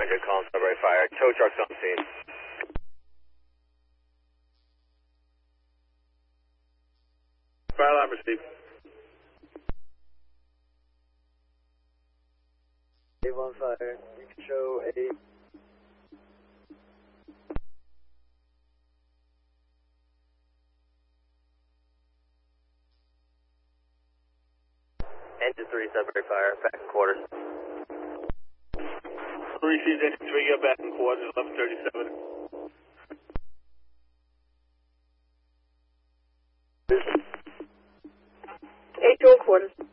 Roger, calling Sudbury Fire. Tow truck's on scene. Fire alarm received. Avon Fire, you can show a... Engine 3, Sudbury Fire, back in quarters. Received engine 3, you're back in quarters, 1137. Eight to quarters.